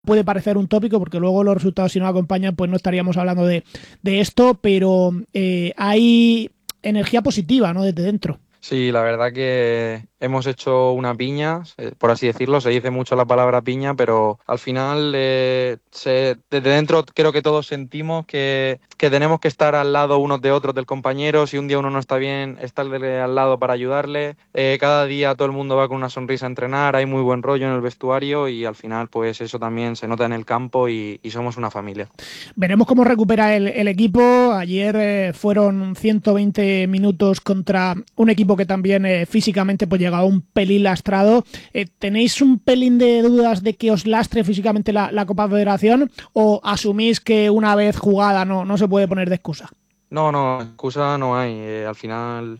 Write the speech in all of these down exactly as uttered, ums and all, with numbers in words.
puede parecer un tópico, porque luego los resultados si no acompañan, pues no estaríamos hablando de, de esto, pero eh, hay energía positiva, ¿no? Desde dentro. Sí, la verdad que hemos hecho una piña, eh, por así decirlo, se dice mucho la palabra piña, pero al final eh, se- desde dentro creo que todos sentimos que, que tenemos que estar al lado unos de otros del compañero. Si un día uno no está bien, estarle al lado para ayudarle. Eh, cada día todo el mundo va con una sonrisa a entrenar, hay muy buen rollo en el vestuario y al final pues eso también se nota en el campo y, y somos una familia. Veremos cómo recupera el, el equipo. Ayer eh, fueron ciento veinte minutos contra un equipo que también eh, físicamente pues llegaba un pelín lastrado. Eh, ¿Tenéis un pelín de dudas de que os lastre físicamente la, la Copa Federación o asumís que una vez jugada no, no se puede poner de excusa? No, no, excusa no hay. Eh, al final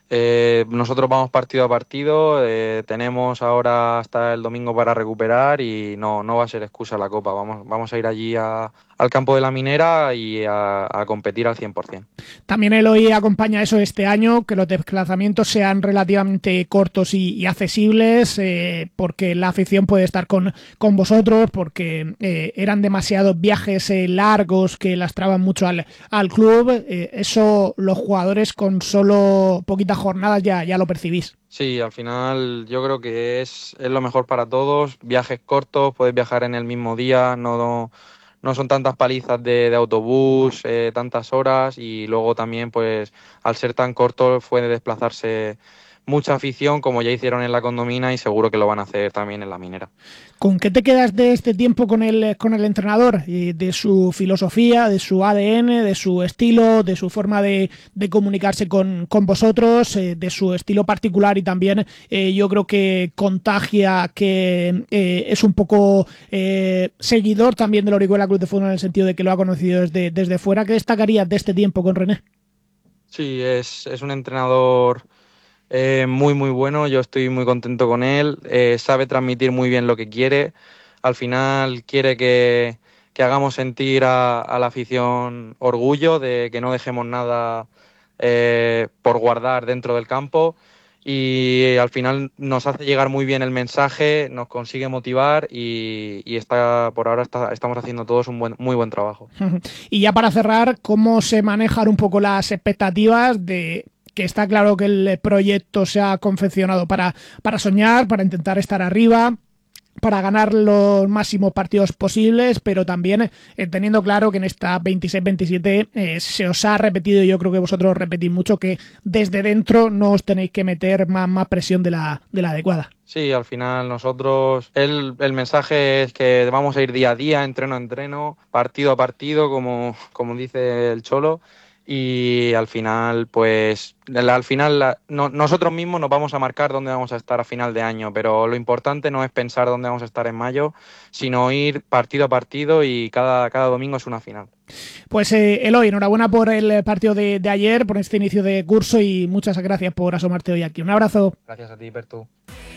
eh, nosotros vamos partido a partido, eh, tenemos ahora hasta el domingo para recuperar y no, no va a ser excusa la Copa. Vamos, vamos a ir allí a- al campo de la Minera y a, a competir al cien por ciento. También Eloy acompaña eso este año, que los desplazamientos sean relativamente cortos y, y accesibles, eh, porque la afición puede estar con, con vosotros, porque eh, eran demasiados viajes eh, largos que lastraban mucho al, al club. Eh, eso los jugadores con solo poquitas jornadas ya, ya lo percibís. Sí, al final yo creo que es, es lo mejor para todos. Viajes cortos, puedes viajar en el mismo día, no, no son tantas palizas de, de autobús, eh, tantas horas y luego también pues al ser tan corto fue de desplazarse mucha afición como ya hicieron en la Condomina y seguro que lo van a hacer también en la Minera. ¿Con qué te quedas de este tiempo con el, con el entrenador? Y de su filosofía, de su A D N, de su estilo, de su forma de, de comunicarse con, con vosotros, eh, de su estilo particular y también eh, yo creo que contagia, que eh, es un poco eh, seguidor también del Orihuela Club de Fútbol en el sentido de que lo ha conocido desde, desde fuera. ¿Qué destacarías de este tiempo con René? Sí, es, es un entrenador eh, muy muy bueno, yo estoy muy contento con él, eh, sabe transmitir muy bien lo que quiere, al final quiere que, que hagamos sentir a, a la afición orgullo de que no dejemos nada eh, por guardar dentro del campo y al final nos hace llegar muy bien el mensaje, nos consigue motivar y, y está, por ahora está- estamos haciendo todos un buen, muy buen trabajo. Y ya para cerrar, ¿cómo se manejan un poco las expectativas de que está claro que el proyecto se ha confeccionado para, para soñar, para intentar estar arriba, para ganar los máximos partidos posibles, pero también eh, teniendo claro que en esta veintiséis veintisiete eh, se os ha repetido, y yo creo que vosotros repetís mucho, que desde dentro no os tenéis que meter más, más presión de la, de la adecuada? Sí, al final nosotros, el, el mensaje es que vamos a ir día a día, entreno a entreno, partido a partido, como, como dice el Cholo, y al final, pues, la- al final la- no- nosotros mismos nos vamos a marcar dónde vamos a estar a final de año, pero lo importante no es pensar dónde vamos a estar en mayo, sino ir partido a partido y cada, cada domingo es una final. Pues eh, Eloy, enhorabuena por el partido de, de ayer, por este inicio de curso y muchas gracias por asomarte hoy aquí. Un abrazo. Gracias a ti, Pertu.